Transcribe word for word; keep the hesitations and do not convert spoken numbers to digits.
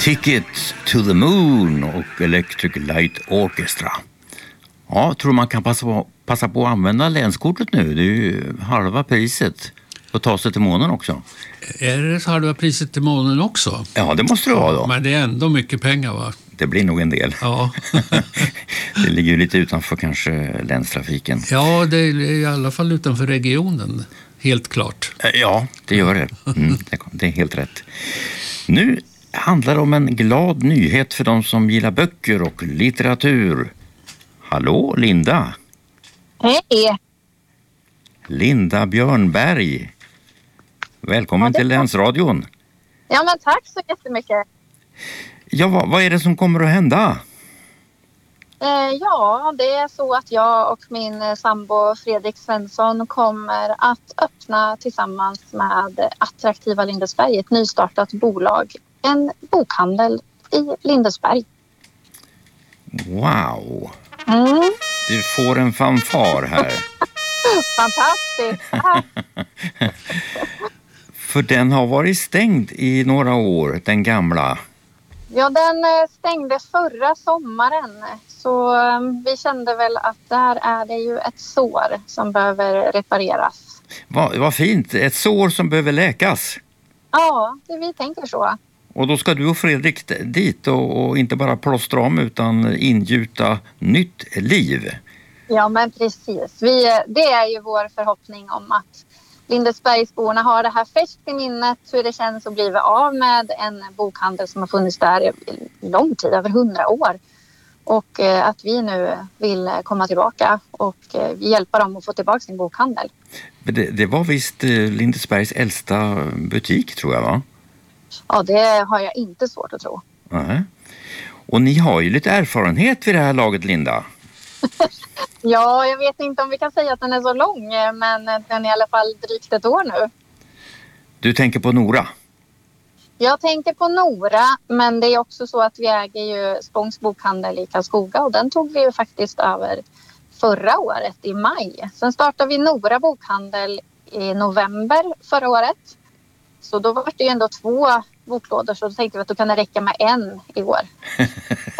Ticket to the Moon och Electric Light Orchestra. Ja, tror man kan passa på, passa på att använda länskortet nu. Det är ju halva priset. Och ta sig till månen också. Är det halva priset till månen också? Ja, det måste det vara då. Men det är ändå mycket pengar, va? Det blir nog en del. Ja. Det ligger ju lite utanför kanske länstrafiken. Ja, det är i alla fall utanför regionen. Helt klart. Ja, det gör det. Mm, det är helt rätt. Nu handlar det om en glad nyhet för de som gillar böcker och litteratur. Hallå, Linda. Hej. Linda Björnberg. Välkommen ja, till Länsradion. Ja, men tack så jättemycket. Ja, vad, vad är det som kommer att hända? Eh, ja, det är så att jag och min sambo Fredrik Svensson kommer att öppna tillsammans med Attraktiva Lindesberg ett nystartat bolag. En bokhandel i Lindesberg. Wow. Mm. Du får en fanfar här. Fantastiskt. För den har varit stängd i några år, den gamla. Ja, den stängdes förra sommaren. Så vi kände väl att där är det ju ett sår som behöver repareras. Vad, vad fint, ett sår som behöver läkas. Ja, det vi tänker så. Och då ska du och Fredrik dit och, och inte bara plåstra om utan ingjuta nytt liv. Ja, men precis. Vi, det är ju vår förhoppning om att Lindesbergsborna har det här färskt i minnet, hur det känns att bli av med en bokhandel som har funnits där i lång tid, över hundra år. Och eh, att vi nu vill komma tillbaka och eh, hjälpa dem att få tillbaka sin bokhandel. Det, det var visst eh, Lindesbergs äldsta butik, tror jag, va? Ja, det har jag inte svårt att tro. Uh-huh. Och ni har ju lite erfarenhet vid det här laget, Linda. Ja, jag vet inte om vi kan säga att den är så lång, men den är i alla fall drygt ett år nu. Du tänker på Nora? Jag tänker på Nora, men det är också så att vi äger ju Spångs bokhandel i Karlskoga och den tog vi ju faktiskt över förra året i maj. Sen startade vi Nora bokhandel i november förra året. Så då var det ju ändå två boklådor, så då tänkte vi att då kan det räcka med en i år.